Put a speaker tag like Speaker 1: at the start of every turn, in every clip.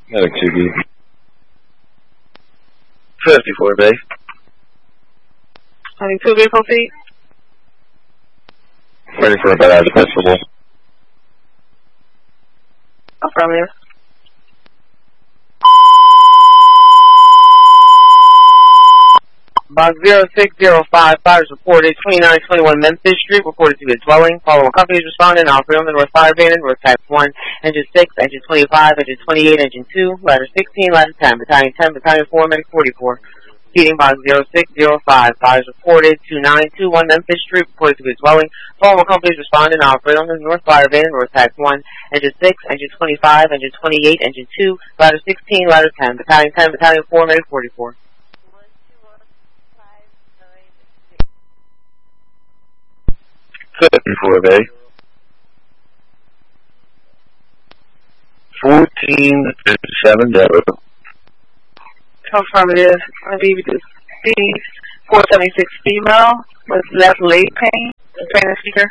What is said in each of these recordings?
Speaker 1: Medic 2B.
Speaker 2: 54, Bay.
Speaker 3: Having 2B, proceed.
Speaker 1: Ready for a bed as possible.
Speaker 3: Affirmative. Box 0605, fires reported 2921 Memphis Street, reported to be a dwelling. Following companies responding, operating on the North Fire Band, North Type 1, Engine 6, Engine 25, Engine 28, Engine 2, Ladder 16, Ladder 10, Battalion 10, Battalion 4, Medic 44. Feeding box 0605, fires reported 2921 Memphis Street, reported to be a dwelling. Following companies responding, operating on the North Fire Band, North Type 1, Engine 6, Engine 25, Engine 28, Engine 2, Ladder 16, Ladder 10, Battalion 10, Battalion 4, Medic 44.
Speaker 2: 54, Bay. 1457, Delta.
Speaker 3: Affirmative. I believe it is B476 female with left leg pain. Training speaker.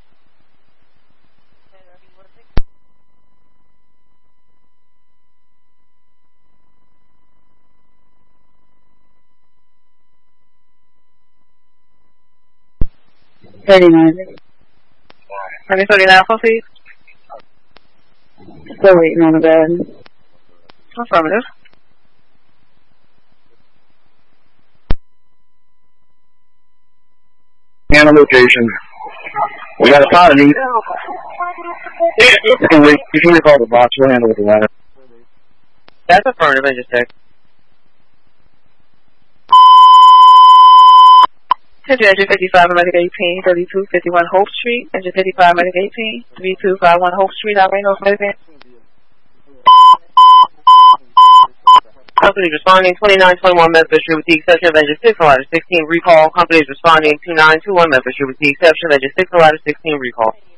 Speaker 3: Ready 39, proceed.
Speaker 4: Still waiting on the bed.
Speaker 3: Affirmative.
Speaker 2: And a location. We got a pot of these. You can recall the box. We'll handle with the ladder.
Speaker 3: That's affirmative, I just checked. Engine 55, Medic 18, 3251 Hope Street. Engine 55, Medic 18, 3251 Hope Street, operating North Medic. Companies responding 2921 Memphis Street with the exception of Engine 6 and Ladder 16 recall. Companies responding 2921 Memphis Street with the exception of Engine 6 and Ladder 16 recall.